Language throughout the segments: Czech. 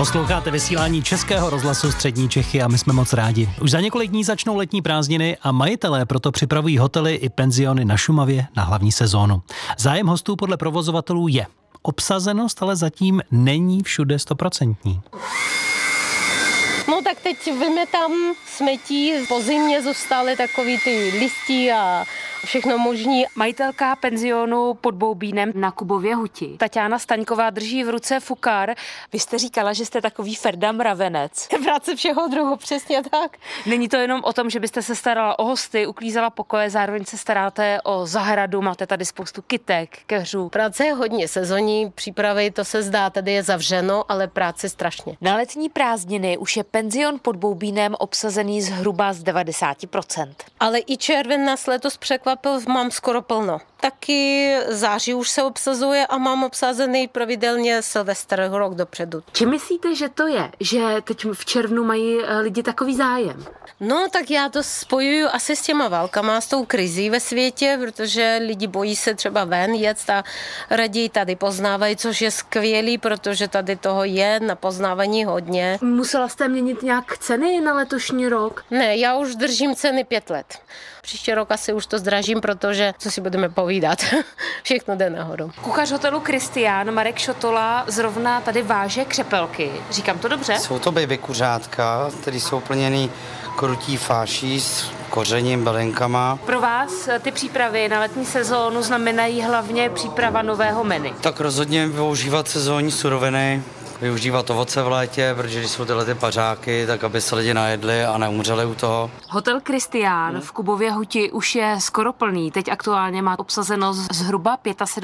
Posloucháte vysílání Českého rozhlasu Střední Čechy a my jsme moc rádi. Už za několik dní začnou letní prázdniny a majitelé proto připravují hotely i penziony na Šumavě na hlavní sezónu. Zájem hostů podle provozovatelů je. Obsazenost ale zatím není všude 100%. No tak teď vymetám smetí, po zimě zůstaly takový ty listí a všechno možný. Majitelka penzionu pod Boubínem na Kubově huti, Taťána Staňková, drží v ruce fukár. Vy jste říkala, že jste takový Ferda Mravenec. Práce všeho druhu, přesně tak. Není to jenom o tom, že byste se starala o hosty, uklízela pokoje, zároveň se staráte o zahradu, máte tady spoustu kytek, keřů. Práce je hodně, sezónní přípravy, to se zdá, tady je zavřeno, ale práce strašně. Na letní prázdniny už je penzion pod Boubínem obsazený zhruba z 90%. Ale i červen nás letos překvapil, mám skoro plno. Taky září už se obsazuje a mám obsazený pravidelně Silvestr rok dopředu. Či myslíte, že to je, že teď v červnu mají lidi takový zájem? No, tak já to spojuju asi s těma válkama, s tou krizí ve světě, protože lidi bojí se třeba ven jet a raději tady poznávají, což je skvělý, protože tady toho je na poznávání hodně. Musela jste měnit nějak ceny na letošní rok? Ne, já už držím ceny 5 let. Příští rok asi už to zdražím, protože co si budeme povídat, všechno jde nahoru. Kuchař hotelu Kristián Marek Šotola zrovna tady váže křepelky. Říkám to dobře? Jsou to baby kuřátka, které jsou plněný krutí fáší s kořením, bylinkama. Pro vás ty přípravy na letní sezónu znamenají hlavně příprava nového menu. Tak rozhodně využívat sezónní suroviny, využívat ovoce v létě, protože když jsou tyhle ty pařáky, tak aby se lidi najedli a neumřeli u toho. Hotel Kristián v Kubově huti už je skoro plný. Teď aktuálně má obsazenost zhruba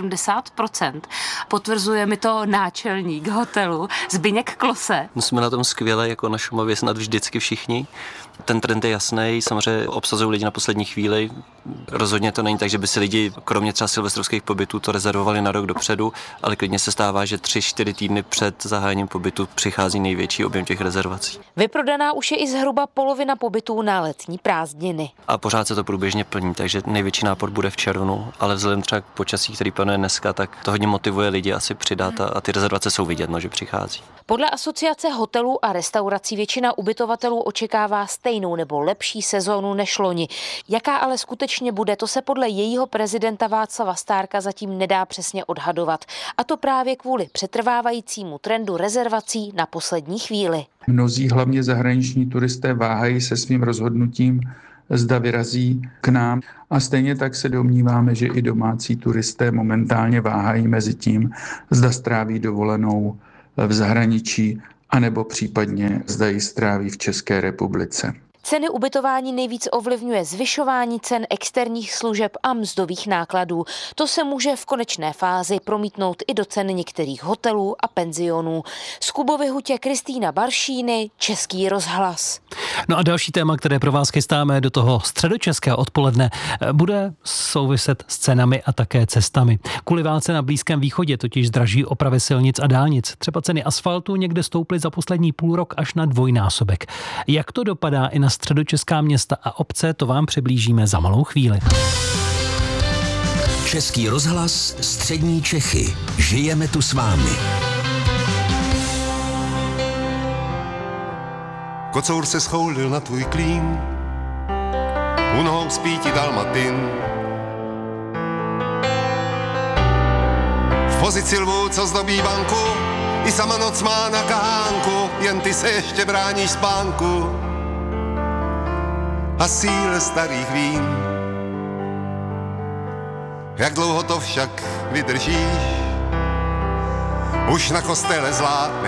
75%. Potvrzuje mi to náčelník hotelu Zbyněk Klose. Jsme na tom skvěle, jako na Šumavě snad vždycky všichni. Ten trend je jasný, samozřejmě obsazují lidi na poslední chvíli. Rozhodně to není tak, že by si lidi, kromě třeba silvestrovských pobytů, to rezervovali na rok dopředu, ale klidně se stává, že 3-4 týdny před zahájením pobytu přichází největší objem těch rezervací. Vyprodaná už je i zhruba polovina pobytů na letní prázdniny. A pořád se to průběžně plní, takže největší nápor bude v červnu, ale vzhledem třeba k počasí, který panuje dneska, tak to hodně motivuje lidi asi přidat a ty rezervace jsou vidět, že přichází. Podle asociace hotelů a restaurací většina ubytovatelů očekává stejnou nebo lepší sezónu než loni. Jaká ale skutečně bude, to se podle jejího prezidenta Václava Stárka zatím nedá přesně odhadovat. A to právě kvůli přetrvávajícímu trendu rezervací na poslední chvíli. Mnozí, hlavně zahraniční turisté, váhají se svým rozhodnutím, zda vyrazí k nám. A stejně tak se domníváme, že i domácí turisté momentálně váhají mezi tím, zda stráví dovolenou v zahraničí, anebo případně zda ji stráví v České republice. Ceny ubytování nejvíc ovlivňuje zvyšování cen externích služeb a mzdových nákladů. To se může v konečné fázi promítnout i do cen některých hotelů a penzionů. Z Kubovy hutě Kristýna Baršíny, Český rozhlas. No a další téma, které pro vás chystáme do toho středočeského odpoledne, bude souviset s cenami a také cestami. Kvůli válce na Blízkém východě totiž zdraží opravy silnic a dálnic. Třeba ceny asfaltu někde stouply za poslední půl rok až na dvojnásobek. Jak to dopadá i na středočeská města a obce, to vám přiblížíme za malou chvíli. Český rozhlas Střední Čechy. Žijeme tu s vámi. Kocour se schoulil na tvůj klín, u nohou spí ti dalmatin. V pozici lvů, co zdobí banku, i sama noc má na kahánku, jen ty se ještě bráníš spánku a síle starých vín. Jak dlouho to však vydržíš, už na kostele zvládneš